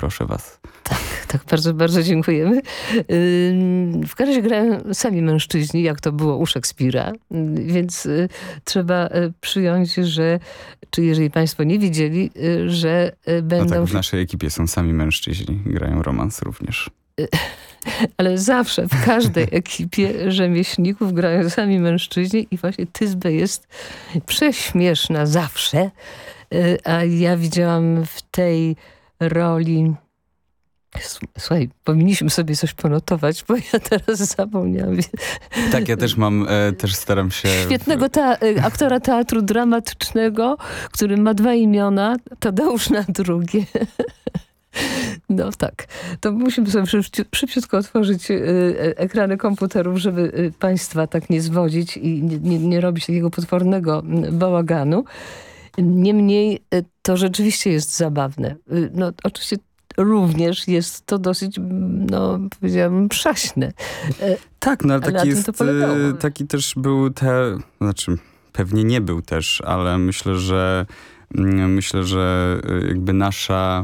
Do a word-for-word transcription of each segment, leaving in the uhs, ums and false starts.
proszę was. Tak, tak, bardzo, bardzo dziękujemy. W każdym razie grają sami mężczyźni, jak to było u Szekspira, więc trzeba przyjąć, że, czy jeżeli państwo nie widzieli, że będą... No tak, w naszej ekipie są sami mężczyźni, grają romans również. Ale zawsze, w każdej ekipie rzemieślników grają sami mężczyźni i właśnie Thisbe jest prześmieszna zawsze. A ja widziałam w tej roli... Słuchaj, powinniśmy sobie coś ponotować, bo ja teraz zapomniałam. Tak, ja też mam, e, też staram się... Świetnego ta, aktora teatru dramatycznego, który ma dwa imiona, Tadeusz na drugie. No tak, to musimy sobie szybci- szybciutko otworzyć y, ekrany komputerów, żeby y, państwa tak nie zwodzić i nie, nie, nie robić takiego potwornego bałaganu. Niemniej y, to rzeczywiście jest zabawne. Y, no oczywiście również jest to dosyć, no powiedziałabym, przaśne. Tak, no ale, ale taki, jest, polegało. taki też był te, znaczy pewnie nie był też, ale myślę, że myślę, że jakby nasza,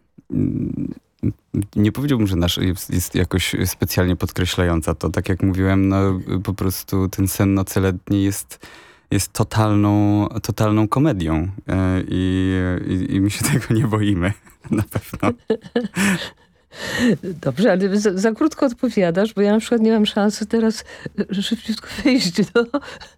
nie powiedziałbym, że nasza jest, jest jakoś specjalnie podkreślająca to. Tak jak mówiłem, no po prostu ten sen noceletni jest jest totalną, totalną komedią I, i, i my się tego nie boimy, na pewno. Dobrze, ale za, za krótko odpowiadasz, bo ja na przykład nie mam szansy teraz szybciutko wejść do,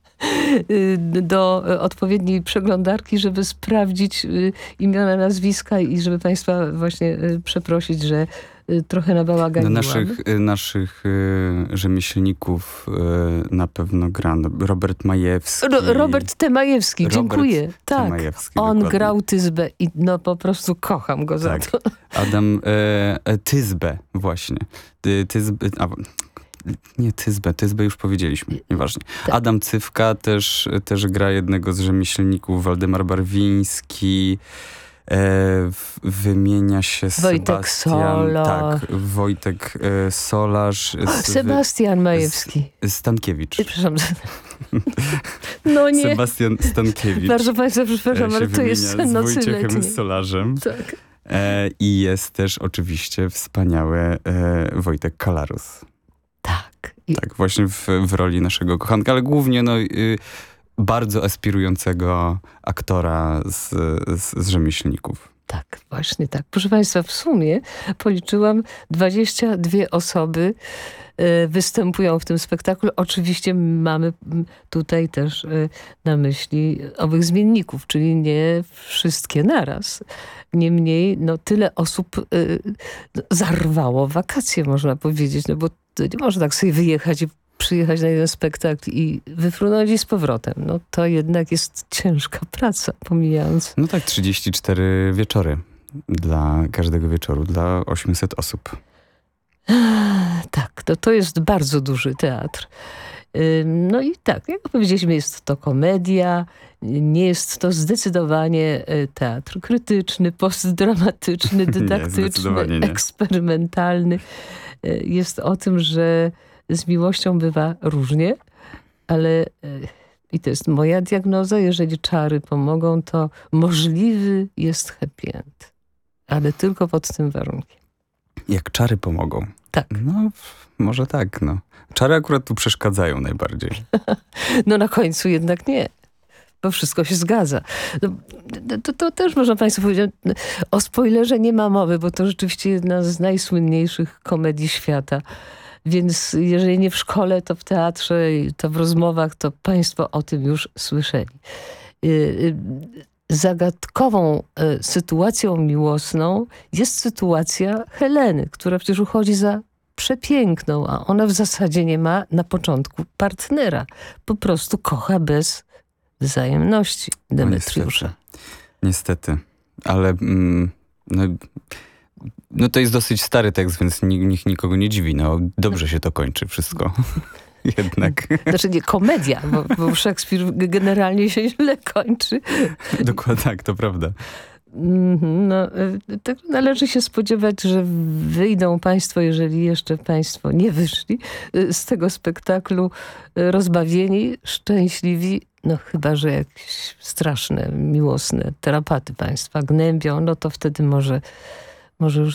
do odpowiedniej przeglądarki, żeby sprawdzić imiona, nazwiska i żeby państwa właśnie przeprosić, że trochę nabałaganiłam. No naszych, naszych y, rzemieślników y, na pewno gra Robert Majewski. Ro, Robert T. Majewski, Robert dziękuję. T. Tak, Majewski, on dokładnie. grał Thisbe i no po prostu kocham go tak. za to. Adam e, Thisbe właśnie. Ty, Thisbe, a, nie Thisbe, Thisbe już powiedzieliśmy, nieważne. Tak. Adam Cywka też, też gra jednego z rzemieślników, Waldemar Barwiński. E, wymienia się Wojtek Sebastian, Solarz. tak, Wojtek e, Solarz. O, Sebastian Majewski. S, Stankiewicz. Przepraszam. No nie. Sebastian Stankiewicz. Bardzo państwa przepraszam, ale to jest sen z Wojciechem nocy Solarzem. Tak. E, I jest też oczywiście wspaniały e, Wojtek Kalarus. Tak. I... Tak, właśnie w, w roli naszego kochanka, ale głównie no... Y, bardzo aspirującego aktora z, z, z rzemieślników. Tak, właśnie tak. Proszę państwa, w sumie policzyłam dwadzieścia dwie osoby y, występują w tym spektaklu. Oczywiście mamy tutaj też y, na myśli owych zmienników, czyli nie wszystkie naraz. Niemniej no, tyle osób y, zarwało wakacje, można powiedzieć, no bo nie można tak sobie wyjechać i przyjechać na jeden spektakl i wyfrunąć i z powrotem. No to jednak jest ciężka praca, pomijając. No tak, trzydzieści cztery wieczory dla każdego wieczoru, dla osiemset osób. Tak, to, to jest bardzo duży teatr. No i tak, jak powiedzieliśmy, jest to komedia, nie jest to zdecydowanie teatr krytyczny, postdramatyczny, dydaktyczny, nie, nie. eksperymentalny. Jest o tym, że z miłością bywa różnie, ale i to jest moja diagnoza, jeżeli czary pomogą, to możliwy jest happy end. Ale tylko pod tym warunkiem. Jak czary pomogą? Tak. No, może tak, no. Czary akurat tu przeszkadzają najbardziej. No na końcu jednak nie. Bo wszystko się zgadza. No, to, to też można państwu powiedzieć, o spoilerze nie ma mowy, bo to rzeczywiście jedna z najsłynniejszych komedii świata. Więc jeżeli nie w szkole, to w teatrze, to w rozmowach, to państwo o tym już słyszeli. Zagadkową sytuacją miłosną jest sytuacja Heleny, która przecież uchodzi za przepiękną, a ona w zasadzie nie ma na początku partnera. Po prostu kocha bez wzajemności Demetriusza. No niestety. niestety. Ale mm, no, no to jest dosyć stary tekst, więc nikt nikogo nie dziwi. No, dobrze się to kończy wszystko. Jednak. Znaczy nie komedia, bo, bo Szekspir generalnie się źle kończy. Dokładnie tak, to prawda. No, tak należy się spodziewać, że wyjdą państwo, jeżeli jeszcze państwo nie wyszli z tego spektaklu rozbawieni, szczęśliwi, no chyba, że jakieś straszne, miłosne tarapaty państwa gnębią, no to wtedy może, może już